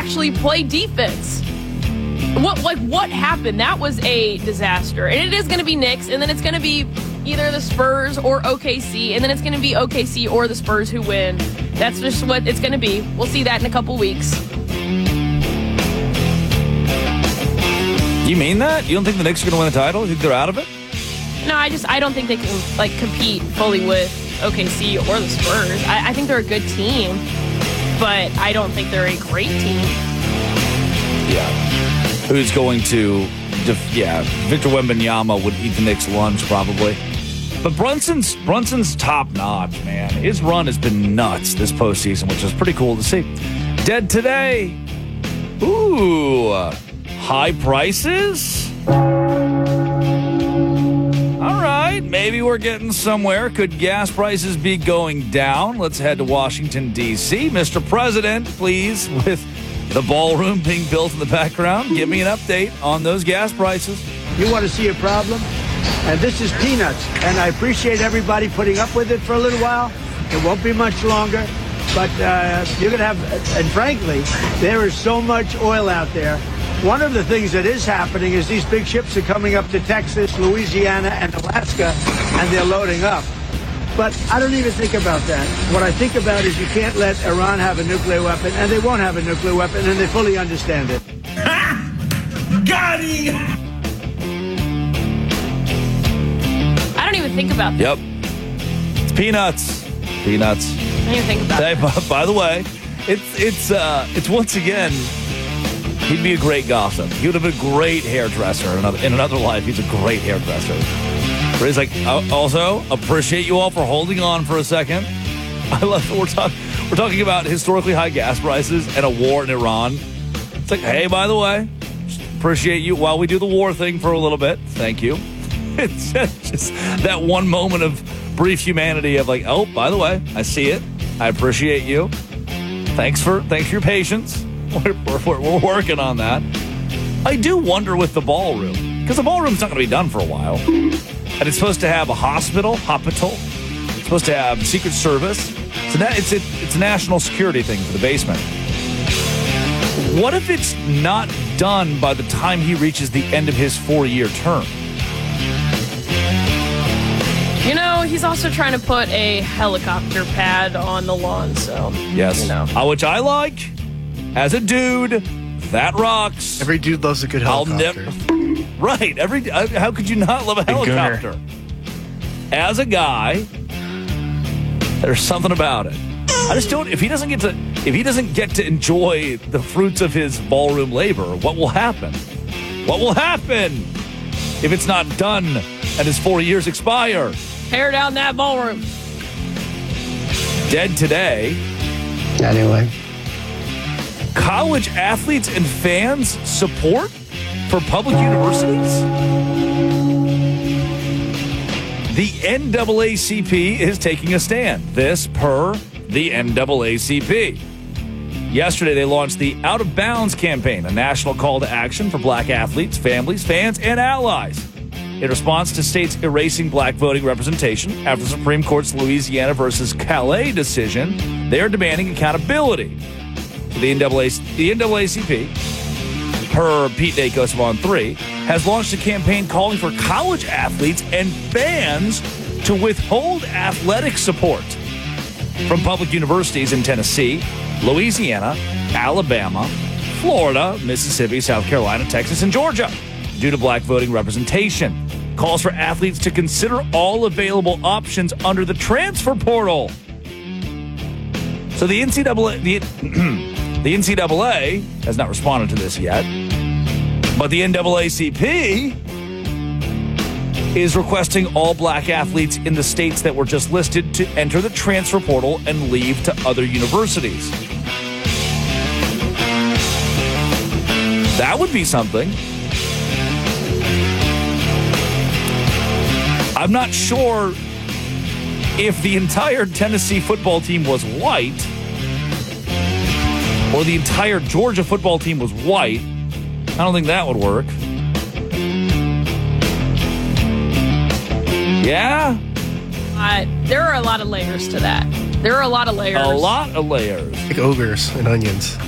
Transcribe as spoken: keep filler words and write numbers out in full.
actually play defense. What like what happened? That was a disaster. And it is going to be Knicks, and then it's going to be either the Spurs or O K C, and then it's going to be O K C or the Spurs who win. That's just what it's going to be. We'll see that in a couple weeks. You mean that? You don't think the Knicks are going to win the title? You think they're out of it? No, I just I don't think they can like compete fully with O K C or the Spurs. I, I think they're a good team, but I don't think they're a great team. Yeah. Who's going to, def- yeah, Victor Wembanyama would eat the Knicks lunch probably. But Brunson's Brunson's top notch, man. His run has been nuts this postseason, which is pretty cool to see. Dead today. Ooh, high prices? All right, maybe we're getting somewhere. Could gas prices be going down? Let's head to Washington, D C Mister President, please, with the ballroom being built in the background. Give me an update on those gas prices. You want to see a problem? And this is peanuts. And I appreciate everybody putting up with it for a little while. It won't be much longer. But uh, you're going to have, and frankly, there is so much oil out there. One of the things that is happening is these big ships are coming up to Texas, Louisiana, and Alaska, and they're loading up. But I don't even think about that. What I think about is you can't let Iran have a nuclear weapon, and they won't have a nuclear weapon, and they fully understand it. Got him! I don't even think about that. Yep. It's peanuts. Peanuts. I don't even think about Hey, that. by, by the way, it's it's uh, it's once again, he'd be a great gossip. He would have been a great hairdresser in another, in another life. He's a great hairdresser. But he's like, also, appreciate you all for holding on for a second. I love that we're, talk- we're talking about historically high gas prices and a war in Iran. It's like, hey, by the way, appreciate you while we do the war thing for a little bit. Thank you. It's just that one moment of brief humanity of like, oh, by the way, I see it. I appreciate you. Thanks for thanks for your patience. We're, we're, we're working on that. I do wonder with the ballroom, because the ballroom's not going to be done for a while. And it's supposed to have a hospital, hospital. It's supposed to have Secret Service. So that it's a, it's a national security thing for the basement. What if it's not done by the time he reaches the end of his four-year term? You know, he's also trying to put a helicopter pad on the lawn, so Yes. you know. Uh, which I like. As a dude, that rocks. Every dude loves a good I'll helicopter. never. Right. Every. uh, How could you not love a helicopter? As a guy, there's something about it. I just don't. If he doesn't get to, if he doesn't get to enjoy the fruits of his ballroom labor, what will happen? What will happen if it's not done and his four years expire? Tear down that ballroom. Dead today. Anyway. College athletes and fans support for public universities? The N double A C P is taking a stand. This per the N double A C P. Yesterday, they launched the Out of Bounds campaign, a national call to action for black athletes, families, fans, and allies. In response to states erasing black voting representation after the Supreme Court's Louisiana versus Calais decision, they are demanding accountability. The N double A, the N double A C P, per Pete Dacos of On three, has launched a campaign calling for college athletes and fans to withhold athletic support from public universities in Tennessee, Louisiana, Alabama, Florida, Mississippi, South Carolina, Texas, and Georgia due to black voting representation. Calls for athletes to consider all available options under the transfer portal. So the N C double A, the, the N C double A has not responded to this yet, but the N double A C P is requesting all black athletes in the states that were just listed to enter the transfer portal and leave to other universities. That would be something. I'm not sure if the entire Tennessee football team was white or the entire Georgia football team was white. I don't think that would work. Yeah? Uh, there are a lot of layers to that. There are a lot of layers. A lot of layers. Like ogres and onions.